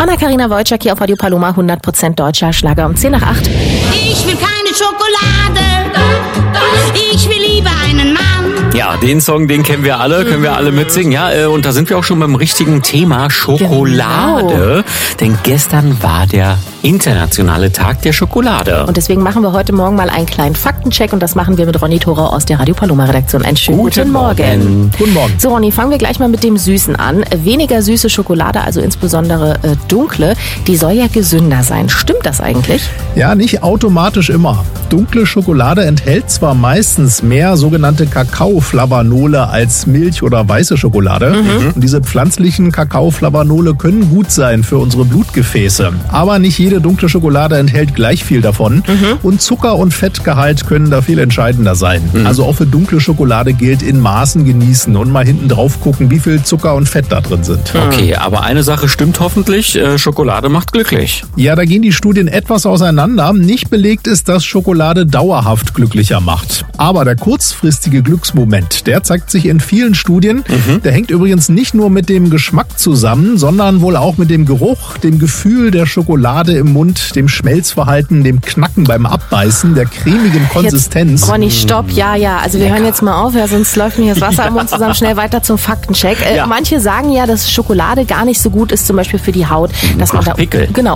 Anna-Karina Wojcik hier auf Radio Paloma, 100% deutscher Schlager um 7:50. Ich will keine Schokolade, ich will lieber einen Mann. Ja, den Song, den kennen wir alle, können wir alle mitsingen. Ja, und da sind wir auch schon beim richtigen Thema Schokolade. Genau. Denn gestern war der internationale Tag der Schokolade. Und deswegen machen wir heute Morgen mal einen kleinen Faktencheck und das machen wir mit Ronny Thorau aus der Radio Paloma Redaktion. Einen schönen guten Morgen. Guten Morgen. So Ronny, fangen wir gleich mal mit dem Süßen an. Weniger süße Schokolade, also insbesondere dunkle, die soll ja gesünder sein. Stimmt das eigentlich? Ja, nicht automatisch immer. Dunkle Schokolade enthält zwar meistens mehr sogenannte Kakaoflavanole als Milch oder weiße Schokolade. Und diese pflanzlichen Kakaoflavanole können gut sein für unsere Blutgefäße. Aber nicht jede dunkle Schokolade enthält gleich viel davon. Und Zucker- und Fettgehalt können da viel entscheidender sein. Also auch für dunkle Schokolade gilt in Maßen genießen und mal hinten drauf gucken, wie viel Zucker und Fett da drin sind. Okay, aber eine Sache stimmt hoffentlich, Schokolade macht glücklich. Ja, da gehen die Studien etwas auseinander. Nicht belegt ist, dass Schokolade dauerhaft glücklicher macht. Aber der kurzfristige Glücksmoment, der zeigt sich in vielen Studien. Der hängt übrigens nicht nur mit dem Geschmack zusammen, sondern wohl auch mit dem Geruch, dem Gefühl der Schokolade im Mund, dem Schmelzverhalten, dem Knacken beim Abbeißen, der cremigen Konsistenz. Jetzt, Ronny, stopp, ja. Also wir hören jetzt mal auf, sonst läuft mir das Wasser am Mund zusammen. Schnell weiter zum Faktencheck. Manche sagen ja, dass Schokolade gar nicht so gut ist, zum Beispiel für die Haut. Dass man da, Pickel. Genau,